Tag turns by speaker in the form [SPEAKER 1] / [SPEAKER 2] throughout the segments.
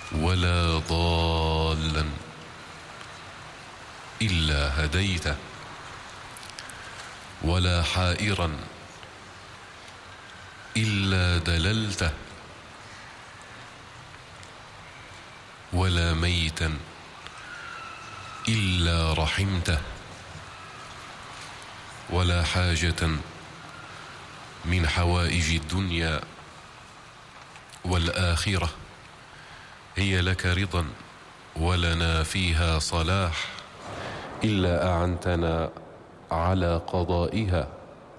[SPEAKER 1] ولا ضالا إلا هديته، ولا حائرا إلا دللته، ولا ميتا إلا رحمته، ولا حاجة من حوائج الدنيا والآخرة هي لك رضا ولنا فيها صلاح إلا أعنتنا على قضائها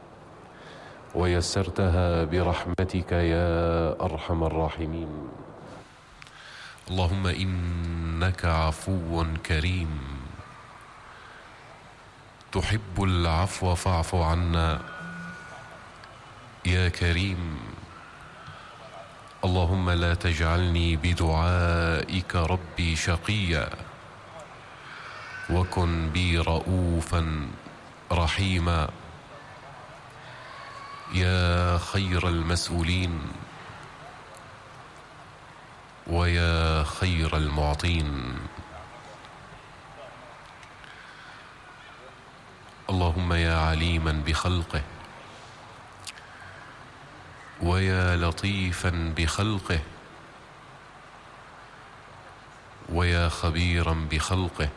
[SPEAKER 1] ويسرتها برحمتك يا أرحم الراحمين. اللهم إنك عفو كريم تحب العفو فاعف عنا يا كريم. اللهم لا تجعلني بدعائك ربي شقيا، وكن بي رؤوفا رحيما يا خير المسؤولين ويا خير المعطين. اللهم يا عليما بخلقه ويا لطيفا بخلقه ويا خبيرا بخلقه،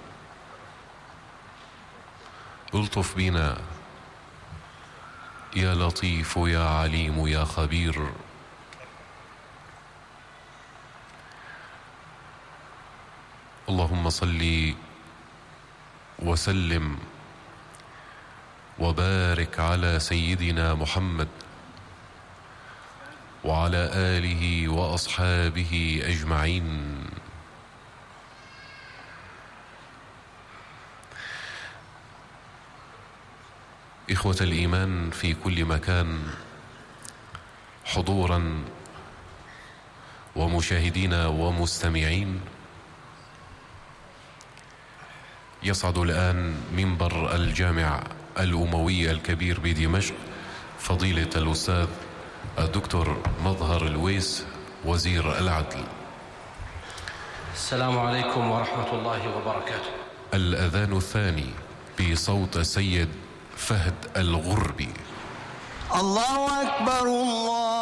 [SPEAKER 1] الطف بنا يا لطيف يا عليم يا خبير. اللهم صل وسلم وبارك على سيدنا محمد وعلى آله وأصحابه أجمعين. إخوة الإيمان في كل مكان، حضورا ومشاهدين ومستمعين، يصعد الآن منبر الجامع الأموي الكبير بدمشق فضيلة الأستاذ الدكتور مظهر الويس وزير العدل.
[SPEAKER 2] السلام عليكم ورحمة الله وبركاته.
[SPEAKER 1] الأذان الثاني بصوت السيد فهد الغربي.
[SPEAKER 3] الله أكبر الله